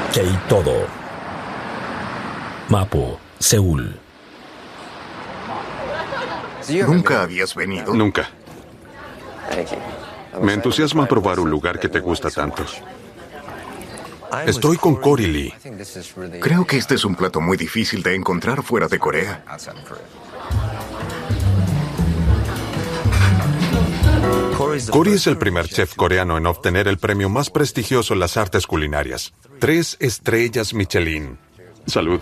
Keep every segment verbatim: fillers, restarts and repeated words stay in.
K-Todo. Mapo, Seúl. ¿Nunca habías venido? Nunca. Me entusiasma probar un lugar que te gusta tanto. Estoy con Cory Lee. Creo que este es un plato muy difícil de encontrar fuera de Corea. Cory es el primer chef coreano en obtener el premio más prestigioso en las artes culinarias. Tres estrellas Michelin. Salud.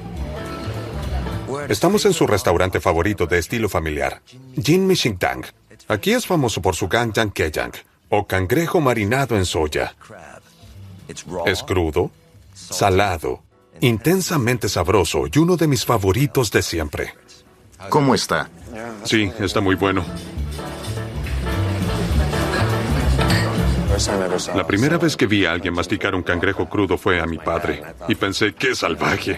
Estamos en su restaurante favorito de estilo familiar, Jin Mi Shingdang. Aquí es famoso por su ganjang-gaejang, o cangrejo marinado en soya. Es crudo, salado, intensamente sabroso y uno de mis favoritos de siempre. ¿Cómo está? Sí, está muy bueno. La primera vez que vi a alguien masticar un cangrejo crudo fue a mi padre, y pensé, ¡qué salvaje!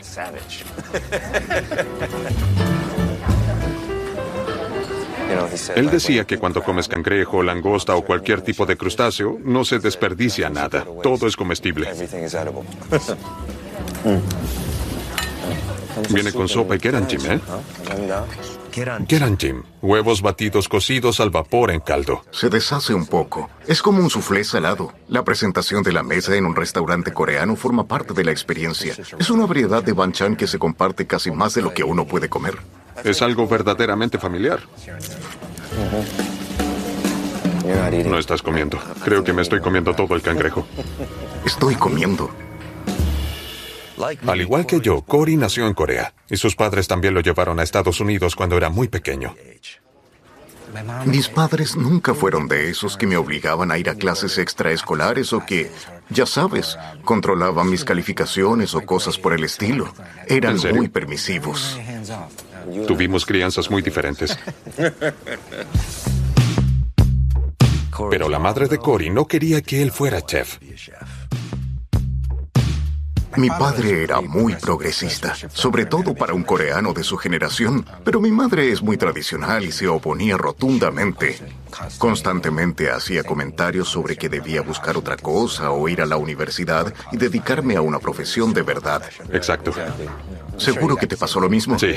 Él decía que cuando comes cangrejo, langosta o cualquier tipo de crustáceo, no se desperdicia nada. Todo es comestible. Viene con sopa y keranjim, ¿eh? Keranjim, huevos batidos cocidos al vapor en caldo. Se deshace un poco. Es como un soufflé salado. La presentación de la mesa en un restaurante coreano forma parte de la experiencia. Es una variedad de banchan que se comparte casi más de lo que uno puede comer. Es algo verdaderamente familiar. No estás comiendo. Creo que me estoy comiendo todo el cangrejo. Estoy comiendo. Al igual que yo, Cory nació en Corea, y sus padres también lo llevaron a Estados Unidos cuando era muy pequeño. Mis padres nunca fueron de esos que me obligaban a ir a clases extraescolares o que, ya sabes, controlaban mis calificaciones o cosas por el estilo. Eran muy permisivos. Tuvimos crianzas muy diferentes. Pero la madre de Cory no quería que él fuera chef. Mi padre era muy progresista, sobre todo para un coreano de su generación, pero mi madre es muy tradicional y se oponía rotundamente. Constantemente hacía comentarios sobre que debía buscar otra cosa o ir a la universidad y dedicarme a una profesión de verdad. Exacto. ¿Seguro que te pasó lo mismo? Sí.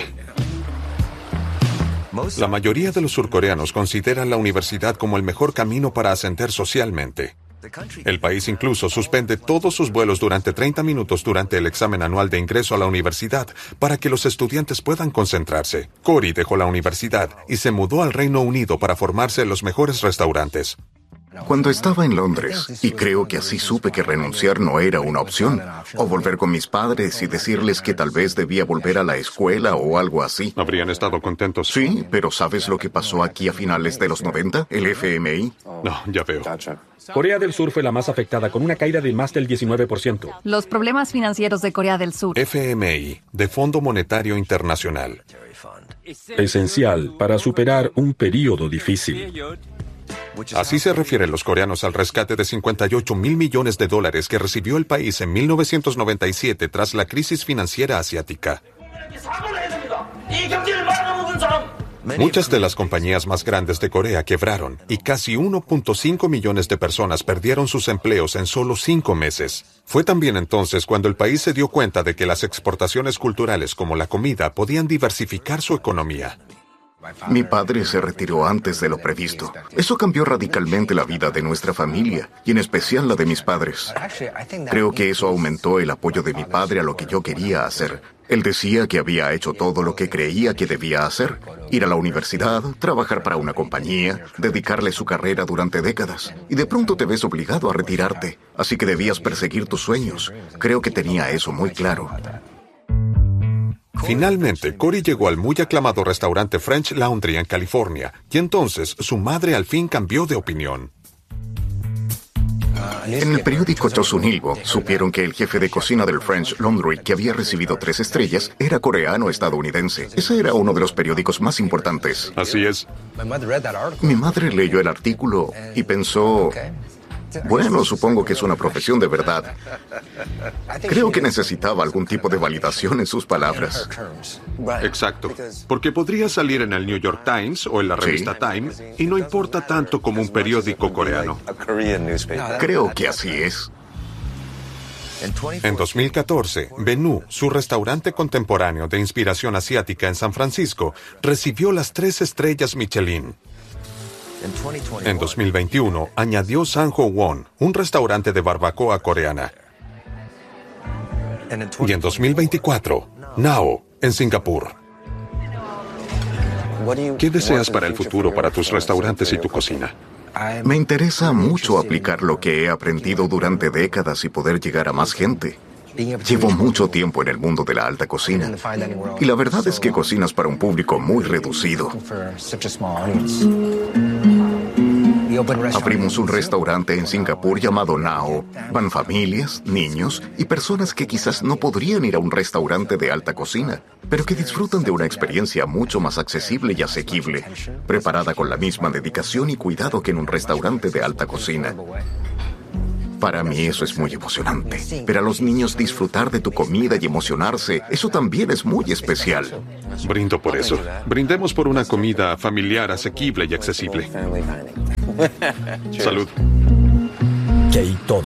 La mayoría de los surcoreanos consideran la universidad como el mejor camino para ascender socialmente. El país incluso suspende todos sus vuelos durante treinta minutos durante el examen anual de ingreso a la universidad para que los estudiantes puedan concentrarse. Cory dejó la universidad y se mudó al Reino Unido para formarse en los mejores restaurantes. Cuando estaba en Londres, y creo que así supe que renunciar no era una opción, o volver con mis padres y decirles que tal vez debía volver a la escuela o algo así. Habrían estado contentos. Sí, pero ¿sabes lo que pasó aquí a finales de los noventa? El F M I. No, ya veo. Corea del Sur fue la más afectada, con una caída de más del diecinueve por ciento. Los problemas financieros de Corea del Sur. F M I, de Fondo Monetario Internacional. Esencial para superar un período difícil. Así se refieren los coreanos al rescate de cincuenta y ocho mil millones de dólares que recibió el país en mil novecientos noventa y siete tras la crisis financiera asiática. Muchas de las compañías más grandes de Corea quebraron y casi uno punto cinco millones de personas perdieron sus empleos en solo cinco meses. Fue también entonces cuando el país se dio cuenta de que las exportaciones culturales como la comida podían diversificar su economía. Mi padre se retiró antes de lo previsto. Eso cambió radicalmente la vida de nuestra familia, y en especial la de mis padres. Creo que eso aumentó el apoyo de mi padre a lo que yo quería hacer. Él decía que había hecho todo lo que creía que debía hacer. Ir a la universidad, trabajar para una compañía, dedicarle su carrera durante décadas. Y de pronto te ves obligado a retirarte, así que debías perseguir tus sueños. Creo que tenía eso muy claro. Finalmente, Cory llegó al muy aclamado restaurante French Laundry en California, y entonces su madre al fin cambió de opinión. En el periódico Chosun Ilbo supieron que el jefe de cocina del French Laundry, que había recibido tres estrellas, era coreano-estadounidense. Ese era uno de los periódicos más importantes. Así es. Mi madre leyó el artículo y pensó... Bueno, supongo que es una profesión de verdad. Creo que necesitaba algún tipo de validación en sus palabras. Exacto. Porque podría salir en el New York Times o en la revista Sí. Time y no importa tanto como un periódico coreano. Creo que así es. En dos mil catorce, Bennu, su restaurante contemporáneo de inspiración asiática en San Francisco, recibió las tres estrellas Michelin. En dos mil veintiuno, añadió Sanjo Won, un restaurante de barbacoa coreana. Y en dos mil veinticuatro, Nao, en Singapur. ¿Qué deseas para el futuro para tus restaurantes y tu cocina? Me interesa mucho aplicar lo que he aprendido durante décadas y poder llegar a más gente. Llevo mucho tiempo en el mundo de la alta cocina y la verdad es que cocinas para un público muy reducido. Abrimos un restaurante en Singapur llamado Nao. Van familias, niños y personas que quizás no podrían ir a un restaurante de alta cocina, pero que disfrutan de una experiencia mucho más accesible y asequible, preparada con la misma dedicación y cuidado que en un restaurante de alta cocina. Para mí eso es muy emocionante. Ver a los niños disfrutar de tu comida y emocionarse, eso también es muy especial. Brindo por eso. Brindemos por una comida familiar, asequible y accesible. Salud. Que todo